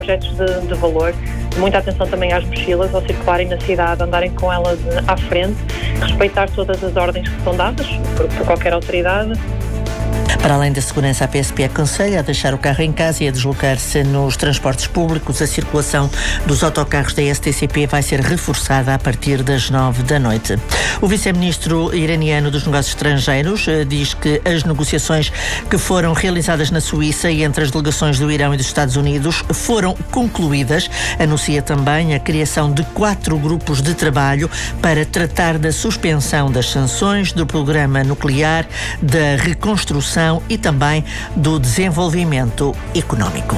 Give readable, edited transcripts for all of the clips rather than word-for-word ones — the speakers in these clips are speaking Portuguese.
projetos de valor, muita atenção também às mochilas, ao circularem na cidade, andarem com elas à frente, respeitar todas as ordens que são dadas por qualquer autoridade. Para além da segurança, a PSP aconselha a deixar o carro em casa e a deslocar-se nos transportes públicos. A circulação dos autocarros da STCP vai ser reforçada a partir das 9 da noite. O vice-ministro iraniano dos Negócios Estrangeiros diz que as negociações que foram realizadas na Suíça e entre as delegações do Irão e dos Estados Unidos foram concluídas. Anuncia também a criação de 4 grupos de trabalho para tratar da suspensão das sanções, do programa nuclear, da reconstrução e também do desenvolvimento económico.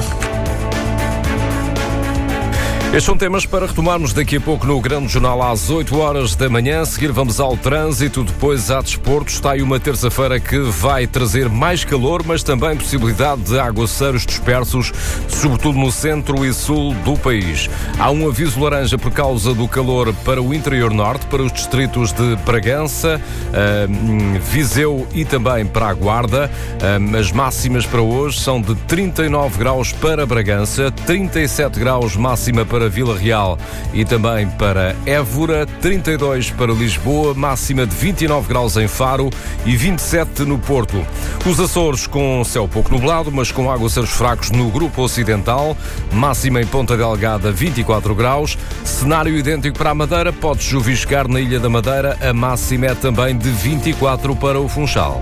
Estes são temas para retomarmos daqui a pouco no Grande Jornal às 8 horas da manhã. A seguir vamos ao trânsito, depois à desporto. Está aí uma terça-feira que vai trazer mais calor, mas também possibilidade de aguaceiros dispersos, sobretudo no centro e sul do país. Há um aviso laranja por causa do calor para o interior norte, para os distritos de Bragança, Viseu e também para a Guarda. As máximas para hoje são de 39 graus para Bragança, 37 graus máxima para Vila Real e também para Évora, 32 para Lisboa, máxima de 29 graus em Faro e 27 no Porto. Os Açores com céu pouco nublado, mas com aguaceiros fracos no grupo ocidental, máxima em Ponta Delgada 24 graus, cenário idêntico para a Madeira, pode chuviscar na Ilha da Madeira, a máxima é também de 24 para o Funchal.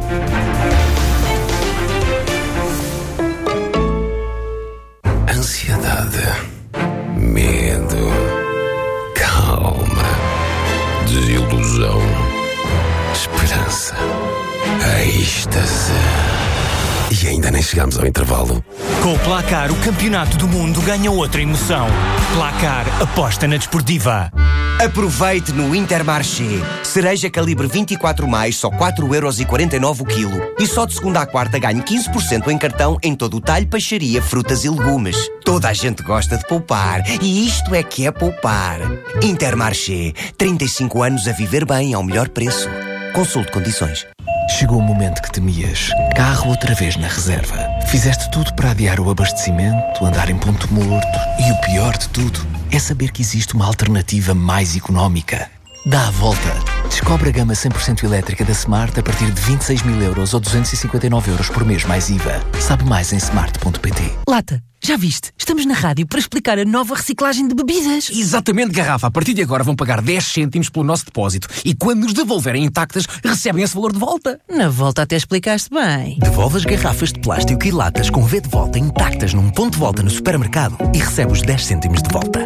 Ansiedade, medo, calma, desilusão, esperança, êxtase. E ainda nem chegamos ao intervalo. Com o Placar, o campeonato do mundo ganha outra emoção. Placar, aposta na desportiva. Aproveite no Intermarché. Cereja calibre 24+, só 4,49€ o quilo. E só de segunda à quarta ganhe 15% em cartão em todo o talho, peixaria, frutas e legumes. Toda a gente gosta de poupar. E isto é que é poupar. Intermarché. 35 anos a viver bem ao melhor preço. Consulte condições. Chegou o momento que temias. Carro outra vez na reserva. Fizeste tudo para adiar o abastecimento, andar em ponto morto. E o pior de tudo é saber que existe uma alternativa mais económica. Dá a volta. Descobre a gama 100% elétrica da Smart a partir de 26.000€ ou 259€ por mês mais IVA. Sabe mais em smart.pt. Lata, já viste? Estamos na rádio para explicar a nova reciclagem de bebidas. Exatamente, Garrafa. A partir de agora vão pagar 10 cêntimos pelo nosso depósito e quando nos devolverem intactas, recebem esse valor de volta. Na volta até explicaste bem. Devolve as garrafas de plástico e latas com V de volta intactas num ponto de volta no supermercado e recebe os 10 cêntimos de volta.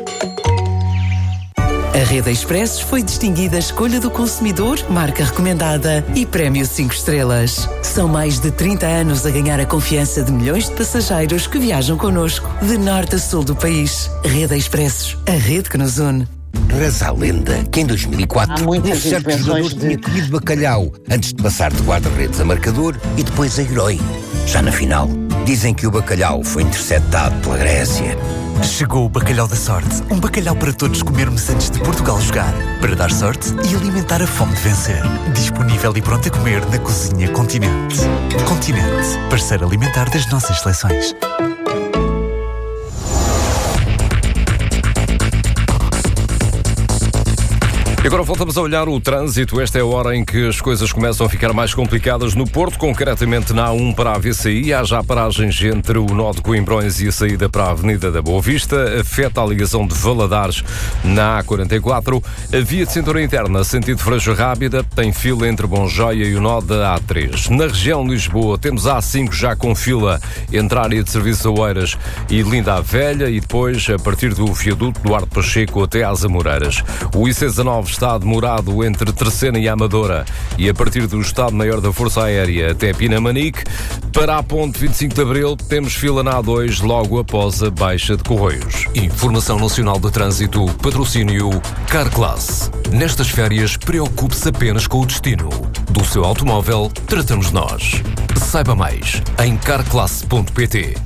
A Rede Expressos foi distinguida Escolha do Consumidor, marca recomendada e prémio 5 estrelas. São mais de 30 anos a ganhar a confiança de milhões de passageiros que viajam connosco, de norte a sul do país. Rede Expressos, a rede que nos une. Reza a lenda que em 2004 um certo jogador tinha comido bacalhau antes de passar de guarda-redes a marcador e depois a herói. Já na final, dizem que o bacalhau foi interceptado pela Grécia. Chegou o Bacalhau da Sorte. Um bacalhau para todos comermos antes de Portugal jogar. Para dar sorte e alimentar a fome de vencer. Disponível e pronto a comer na Cozinha Continente. Continente, parceiro alimentar das nossas seleções. E agora voltamos a olhar o trânsito. Esta é a hora em que as coisas começam a ficar mais complicadas no Porto, concretamente na A1 para a VCI. Há já paragens entre o nó de Coimbrões e a saída para a Avenida da Boa Vista. Afeta a ligação de Valadares na A44. A via de cintura interna, sentido Freixo Rábida, tem fila entre Bonjoia e o nó da A3. Na região de Lisboa, temos a A5 já com fila entre a área de serviço Oeiras e Linda a Velha e depois, a partir do viaduto Duarte Pacheco até às Amoreiras. O IC19 está demorado entre Terceira e Amadora e a partir do Estado-Maior da Força Aérea até Pinamanique. Para a ponte 25 de Abril temos fila na A2 logo após a baixa de Correios. Informação Nacional de Trânsito, patrocínio Carclass. Nestas férias, preocupe-se apenas com o destino. Do seu automóvel, tratamos nós. Saiba mais em carclass.pt.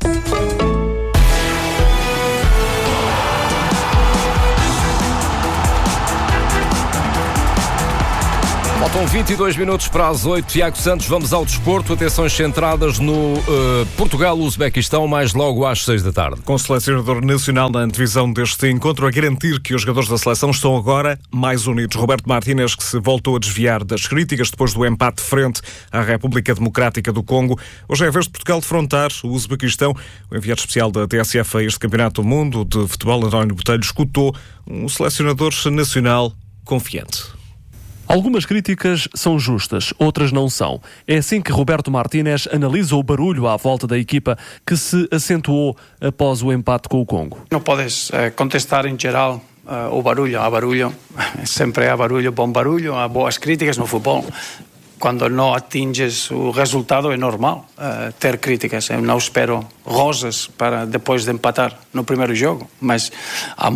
Faltam 22 minutos para as 8. Tiago Santos, vamos ao desporto. Atenções centradas no Portugal-Uzbequistão, mais logo às 6 da tarde. Com o selecionador nacional na antevisão deste encontro a garantir que os jogadores da seleção estão agora mais unidos. Roberto Martínez, que se voltou a desviar das críticas depois do empate frente à República Democrática do Congo. Hoje é a vez de Portugal defrontar o Uzbequistão. O enviado especial da TSF a este Campeonato do Mundo de Futebol, António Botelho, escutou um selecionador nacional confiante. Algumas críticas são justas, outras não são. É assim que Roberto Martínez analisa o barulho à volta da equipa que se acentuou após o empate com o Congo. Não podes contestar em geral o barulho. Há barulho, sempre há barulho, bom barulho, há boas críticas no futebol. Quando não atinges o resultado é normal ter críticas. Eu não espero rosas para depois de empatar no primeiro jogo, mas há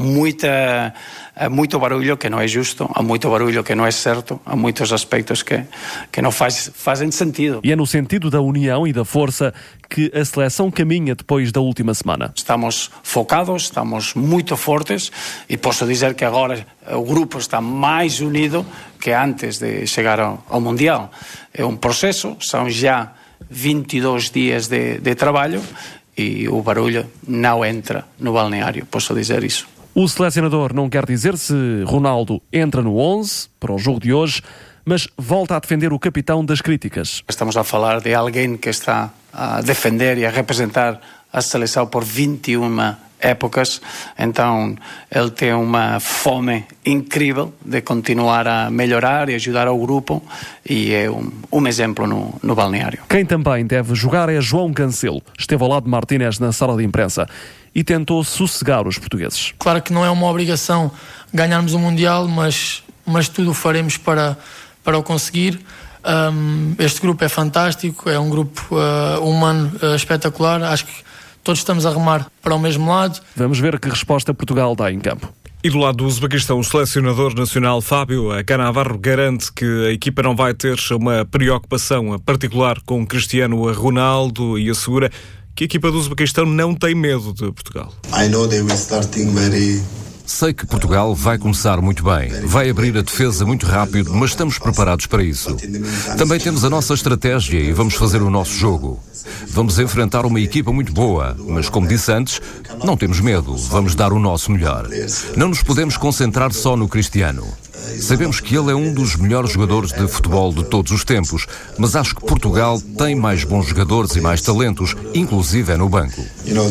muito barulho que não é justo, há muito barulho que não é certo, há muitos aspectos que não fazem sentido. E é no sentido da união e da força que a seleção caminha depois da última semana. Estamos focados, estamos muito fortes e posso dizer que agora o grupo está mais unido que antes de chegar ao Mundial. É um processo, são já 22 dias de trabalho e o barulho não entra no balneário, posso dizer isso. O selecionador não quer dizer se Ronaldo entra no 11 para o jogo de hoje, mas volta a defender o capitão das críticas. Estamos a falar de alguém que está a defender e a representar a seleção por 21 épocas, então ele tem uma fome incrível de continuar a melhorar e ajudar ao grupo e é um exemplo no balneário. Quem também deve jogar é João Cancelo. Esteve ao lado de Martínez na sala de imprensa e tentou sossegar os portugueses. Claro que não é uma obrigação ganharmos o Mundial, mas tudo o faremos para o conseguir. Este grupo é fantástico, é um grupo humano espetacular. Acho que todos estamos a remar para o mesmo lado. Vamos ver que resposta Portugal dá em campo. E do lado do Uzbequistão, o selecionador nacional Fábio Cannavaro garante que a equipa não vai ter uma preocupação particular com Cristiano Ronaldo e assegura que a equipa do Uzbequistão não tem medo de Portugal. Sei que Portugal vai começar muito bem, vai abrir a defesa muito rápido, mas estamos preparados para isso. Também temos a nossa estratégia e vamos fazer o nosso jogo. Vamos enfrentar uma equipa muito boa, mas como disse antes, não temos medo, vamos dar o nosso melhor. Não nos podemos concentrar só no Cristiano. Sabemos que ele é um dos melhores jogadores de futebol de todos os tempos, mas acho que Portugal tem mais bons jogadores e mais talentos, inclusive no banco.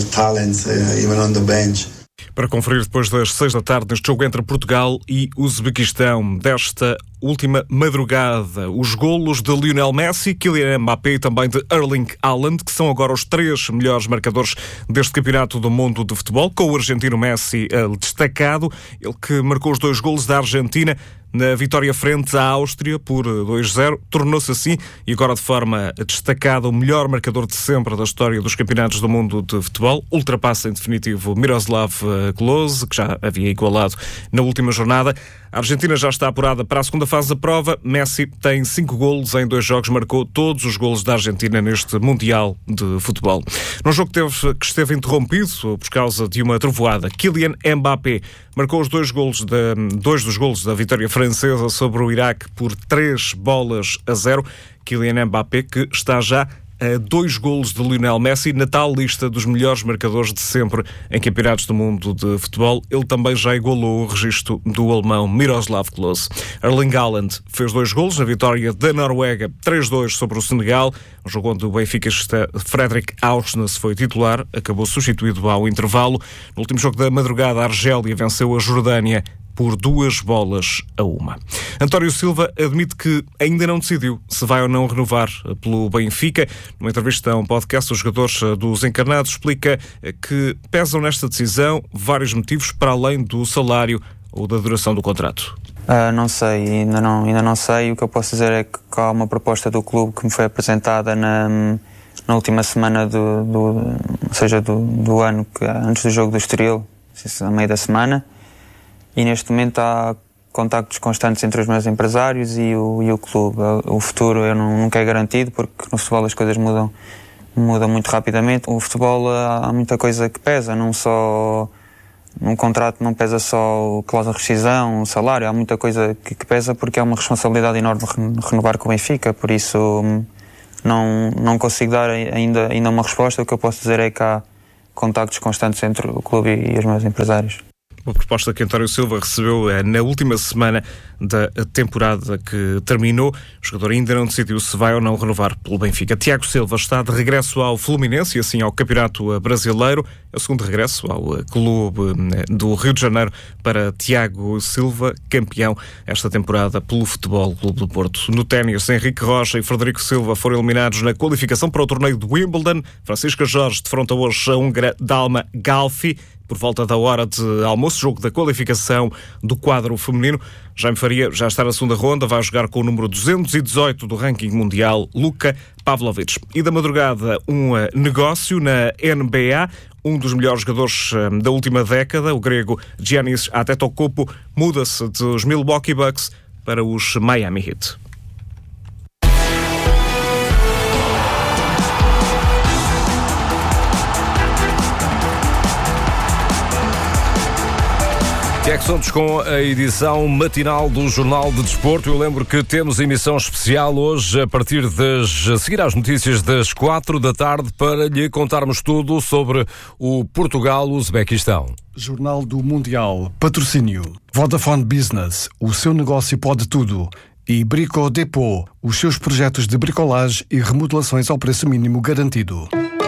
Para conferir depois das 6 da tarde neste jogo entre Portugal e Uzbequistão. Desta última madrugada, os golos de Lionel Messi, Kylian Mbappé e também de Erling Haaland, que são agora os 3 melhores marcadores deste Campeonato do Mundo de Futebol, com o argentino Messi destacado, ele que marcou os 2 golos da Argentina na vitória frente à Áustria por 2-0, tornou-se assim, e agora de forma destacada, o melhor marcador de sempre da história dos campeonatos do mundo de futebol. Ultrapassa em definitivo Miroslav Klose, que já havia igualado na última jornada. A Argentina já está apurada para a segunda fase da prova. Messi tem 5 golos em 2 jogos, marcou todos os golos da Argentina neste Mundial de Futebol. Num jogo que esteve interrompido por causa de uma trovoada, Kylian Mbappé marcou os 2 dos golos da vitória francesa sobre o Iraque por 3-0. Kylian Mbappé, que está já a 2 golos de Lionel Messi na tal lista dos melhores marcadores de sempre em campeonatos do mundo de futebol. Ele também já igualou o registro do alemão Miroslav Klose. Erling Haaland fez 2 golos na vitória da Noruega 3-2 sobre o Senegal, um jogo onde o benfiquista Fredrik Aursnes foi titular, acabou substituído ao intervalo. No último jogo da madrugada, a Argélia venceu a Jordânia por 2-1. António Silva admite que ainda não decidiu se vai ou não renovar pelo Benfica. Numa entrevista a um podcast, os jogadores dos Encarnados explica que pesam nesta decisão vários motivos para além do salário ou da duração do contrato. Não sei, ainda não sei. O que eu posso dizer é que há uma proposta do clube que me foi apresentada na última semana do ano, antes do jogo do Estoril, a meio da semana. E neste momento há contactos constantes entre os meus empresários e o clube. O futuro eu nunca é garantido, porque no futebol as coisas mudam muito rapidamente. O futebol há muita coisa que pesa, não só num contrato não pesa só a cláusula de rescisão, o salário, há muita coisa que pesa, porque é uma responsabilidade enorme renovar com o Benfica, por isso não consigo dar ainda uma resposta. O que eu posso dizer é que há contactos constantes entre o clube e os meus empresários. Uma proposta que António Silva recebeu na última semana da temporada que terminou. O jogador ainda não decidiu se vai ou não renovar pelo Benfica. Tiago Silva está de regresso ao Fluminense e assim ao Campeonato Brasileiro. É o segundo regresso ao clube do Rio de Janeiro para Tiago Silva, campeão esta temporada pelo Futebol Clube do Porto. No ténis, Henrique Rocha e Frederico Silva foram eliminados na qualificação para o torneio de Wimbledon. Francisca Jorge defronta hoje a húngara Dalma Galfi por volta da hora de almoço, jogo da qualificação do quadro feminino. Jaime Faria já está na segunda ronda, vai jogar com o número 218 do ranking mundial, Luka Pavlovic. E da madrugada, um negócio na NBA. Um dos melhores jogadores da última década, o grego Giannis Antetokounmpo, muda-se dos Milwaukee Bucks para os Miami Heat. Tiago Santos com a edição matinal do Jornal de Desporto. Eu lembro que temos emissão especial hoje a partir seguir às notícias das 4 da tarde para lhe contarmos tudo sobre o Portugal-Uzbequistão. Jornal do Mundial, patrocínio Vodafone Business, o seu negócio pode tudo. E Brico Depot, os seus projetos de bricolagem e remodelações ao preço mínimo garantido.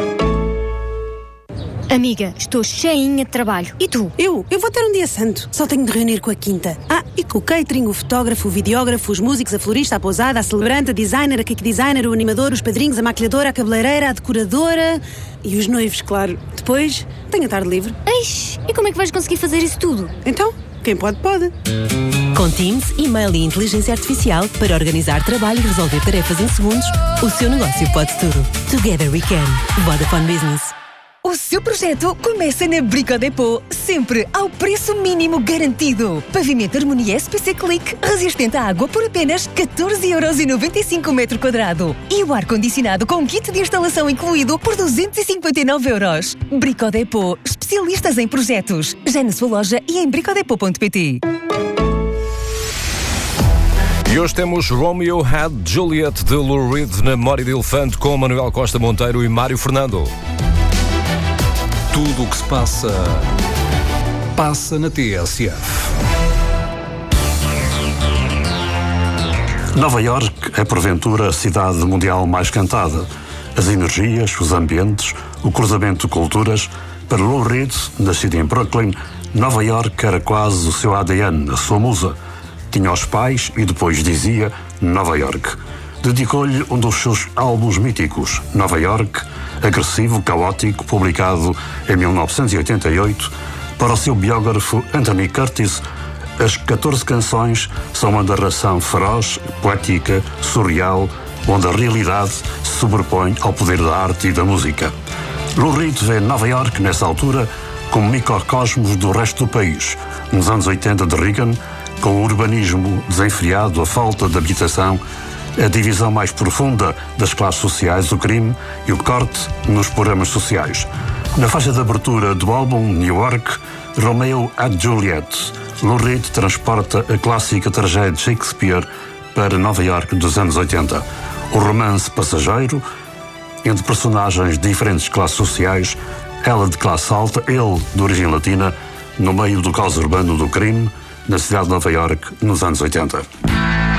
Amiga, estou cheinha de trabalho. E tu? Eu vou ter um dia santo. Só tenho de reunir com a quinta. E com o catering, o fotógrafo, o videógrafo, os músicos, a florista, a pousada, a celebrante, a designer, a cake designer, o animador, os padrinhos, a maquilhadora, a cabeleireira, a decoradora e os noivos, claro. Depois, tenho a tarde livre. Eish, e como é que vais conseguir fazer isso tudo? Então, quem pode, pode. Com Teams, e-mail e inteligência artificial para organizar trabalho e resolver tarefas em segundos, o seu negócio pode tudo. Together we can. Vodafone Business. O seu projeto começa na Brico Depot, sempre ao preço mínimo garantido. Pavimento Harmonia SPC Click, resistente à água por apenas 14,95€ o metro quadrado. E o ar-condicionado com kit de instalação incluído por 259€. Brico Depot, especialistas em projetos. Já na sua loja e em bricodepot.pt. E hoje temos Romeo Had Juliet de Lou Reed na Memória de Elefante com Manuel Costa Monteiro e Mário Fernando. Tudo o que se passa na TSF. Nova Iorque é porventura a cidade mundial mais cantada. As energias, os ambientes, o cruzamento de culturas. Para Lou Reed, nascido em Brooklyn, Nova Iorque era quase o seu ADN, a sua musa. Tinha os pais e depois dizia Nova Iorque. Dedicou-lhe um dos seus álbuns míticos, Nova Iorque, agressivo, caótico, publicado em 1988, para o seu biógrafo Anthony Curtis. As 14 canções são uma narração feroz, poética, surreal, onde a realidade se sobrepõe ao poder da arte e da música. Lou Reed vê Nova Iorque, nessa altura, como microcosmos do resto do país. Nos anos 80 de Reagan, com o urbanismo desenfreado, a falta de habitação, a divisão mais profunda das classes sociais, o crime e o corte nos programas sociais. Na faixa de abertura do álbum New York, Romeo and Juliet, Lou Reed transporta a clássica tragédia de Shakespeare para Nova Iorque dos anos 80. O romance passageiro, entre personagens de diferentes classes sociais, ela de classe alta, ele de origem latina, no meio do caos urbano do crime, na cidade de Nova Iorque, nos anos 80.